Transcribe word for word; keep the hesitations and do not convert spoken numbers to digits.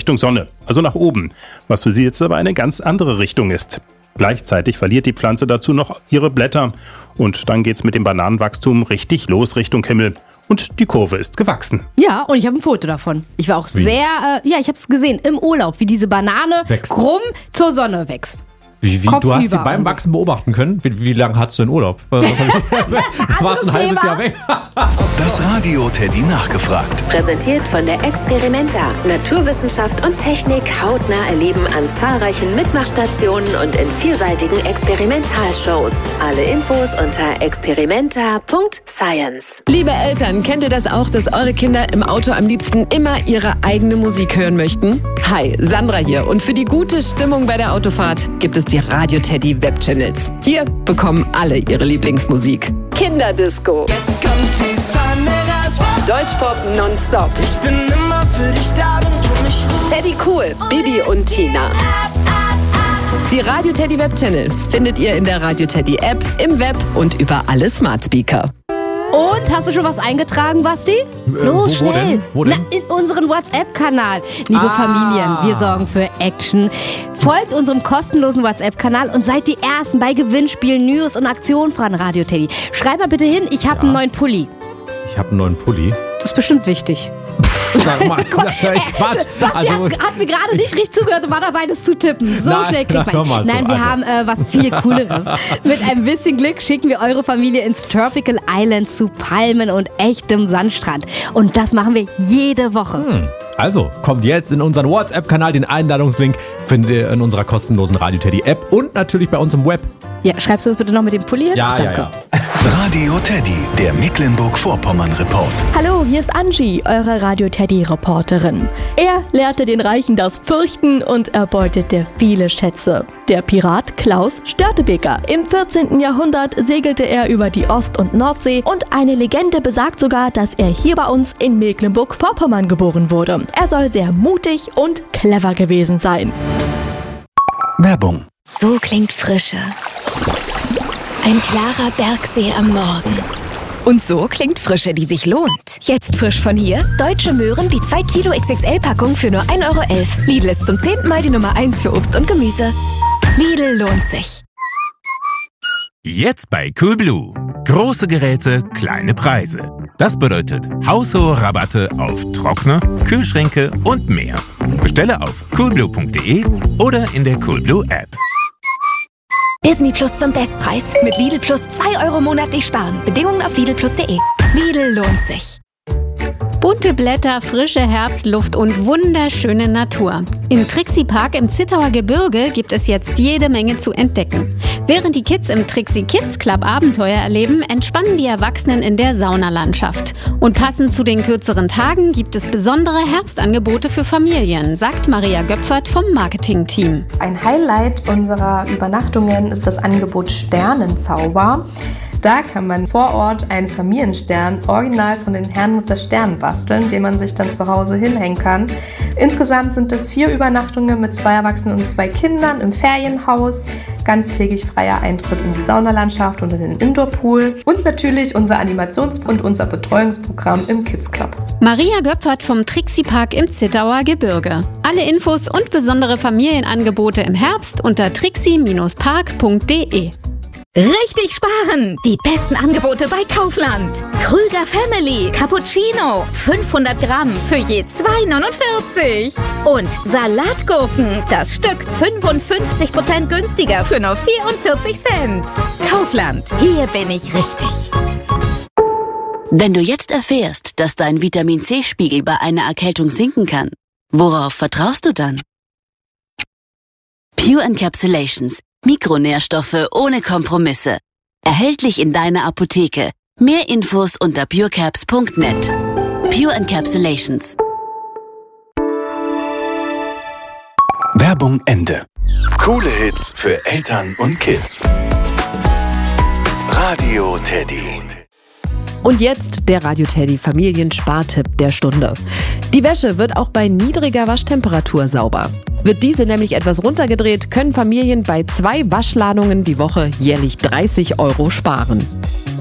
Richtung Sonne, also nach oben, was für sie jetzt aber eine ganz andere Richtung ist. Gleichzeitig verliert die Pflanze dazu noch ihre Blätter und dann geht's mit dem Bananenwachstum richtig los Richtung Himmel. Und die Kurve ist gewachsen. Ja, und ich habe ein Foto davon. Ich war auch Wie? sehr, äh, ja, ich habe es gesehen im Urlaub, wie diese Banane Wächst. krumm zur Sonne wächst. Wie, wie, Kopf du hast über. sie beim Wachsen beobachten können? Wie, wie lange hattest du in Urlaub? Was hab ich, warst ein halbes Thema. Jahr weg? Das Radio Teddy nachgefragt. Präsentiert von der Experimenta. Naturwissenschaft und Technik hautnah erleben an zahlreichen Mitmachstationen und in vielseitigen Experimentalshows. Alle Infos unter experimenta punkt science. Liebe Eltern, kennt ihr das auch, dass eure Kinder im Auto am liebsten immer ihre eigene Musik hören möchten? Hi, Sandra hier. Und für die gute Stimmung bei der Autofahrt gibt es die Radio Teddy Webchannels. Hier bekommen alle ihre Lieblingsmusik. Kinderdisco. Jetzt kommt die Sonne raus. Deutschpop nonstop. Ich bin immer für dich da, wenn du mich rufst. Teddy Cool, Bibi und Tina. Die Radio Teddy Webchannels findet ihr in der Radio Teddy App, im Web und über alle Smart Speaker. Und, hast du schon was eingetragen, Basti? Los, wo- wo schnell. denn? Wo denn? Na, in unseren WhatsApp-Kanal. Liebe Ah. Familien, wir sorgen für Action. Folgt unserem kostenlosen WhatsApp-Kanal und seid die Ersten bei Gewinnspielen, News und Aktionen von Radio Teddy. Schreib mal bitte hin, ich habe Ja. einen neuen Pulli. Ich habe einen neuen Pulli. Das ist bestimmt wichtig. Sag mal, Quatsch. Basti Also, hat, hat mir gerade nicht richtig zugehört und war dabei, das zu tippen. So Nein, schnell kriegt na, hör man. mal zu. Nein, wir Also. haben äh, was viel Cooleres. Mit ein bisschen Glück schicken wir eure Familie ins Tropical Islands zu Palmen und echtem Sandstrand. Und das machen wir jede Woche. Also, kommt jetzt in unseren WhatsApp-Kanal. Den Einladungslink findet ihr in unserer kostenlosen Radio Teddy App und natürlich bei uns im Web. Ja, schreibst du das bitte noch mit dem Pulli hin? Ja, Danke. ja, ja. Radio Teddy, der Mecklenburg-Vorpommern-Report. Hallo, hier ist Angie, eure Radio Teddy-Reporterin. Er lehrte den Reichen das Fürchten und erbeutete viele Schätze. Der Pirat Klaus Störtebeker. Im vierzehnten Jahrhundert segelte er über die Ost- und Nordsee und eine Legende besagt sogar, dass er hier bei uns in Mecklenburg-Vorpommern geboren wurde. Er soll sehr mutig und clever gewesen sein. Werbung. So klingt Frische. Ein klarer Bergsee am Morgen. Und so klingt Frische, die sich lohnt. Jetzt frisch von hier. Deutsche Möhren, die zwei Kilo X X L-Packung für nur ein Euro elf. Lidl ist zum zehnten Mal die Nummer eins für Obst und Gemüse. Lidl lohnt sich. Jetzt bei Coolblue. Große Geräte, kleine Preise. Das bedeutet haushohe Rabatte auf Trockner, Kühlschränke und mehr. Bestelle auf coolblue punkt de oder in der Coolblue App. Disney Plus zum Bestpreis. Mit Lidl Plus zwei Euro monatlich sparen. Bedingungen auf lidl plus punkt de. Lidl lohnt sich. Bunte Blätter, frische Herbstluft und wunderschöne Natur. Im Trixie Park im Zittauer Gebirge gibt es jetzt jede Menge zu entdecken. Während die Kids im Trixie Kids Club Abenteuer erleben, entspannen die Erwachsenen in der Saunalandschaft. Und passend zu den kürzeren Tagen gibt es besondere Herbstangebote für Familien, sagt Maria Göpfert vom Marketing-Team. Ein Highlight unserer Übernachtungen ist das Angebot Sternenzauber. Da kann man vor Ort einen Familienstern original von den Herrnhuter Sternen basteln, den man sich dann zu Hause hinhängen kann. Insgesamt sind es vier Übernachtungen mit zwei Erwachsenen und zwei Kindern im Ferienhaus, ganztägig freier Eintritt in die Saunalandschaft und in den Indoorpool und natürlich unser Animations- und unser Betreuungsprogramm im Kids Club. Maria Göpfert vom Trixie Park im Zittauer Gebirge. Alle Infos und besondere Familienangebote im Herbst unter trixie Bindestrich park punkt de. Richtig sparen! Die besten Angebote bei Kaufland. Krüger Family Cappuccino. fünfhundert Gramm für je zwei neunundvierzig. Und Salatgurken. Das Stück fünfundfünfzig Prozent günstiger für nur vierundvierzig Cent. Kaufland. Hier bin ich richtig. Wenn du jetzt erfährst, dass dein Vitamin-C-Spiegel bei einer Erkältung sinken kann, worauf vertraust du dann? Pure Encapsulations. Mikronährstoffe ohne Kompromisse. Erhältlich in deiner Apotheke. Mehr Infos unter purecaps punkt net. Pure Encapsulations. Werbung Ende. Coole Hits für Eltern und Kids. Radio Teddy. Und jetzt der Radio Teddy Familienspartipp der Stunde. Die Wäsche wird auch bei niedriger Waschtemperatur sauber. Wird diese nämlich etwas runtergedreht, können Familien bei zwei Waschladungen die Woche jährlich dreißig Euro sparen.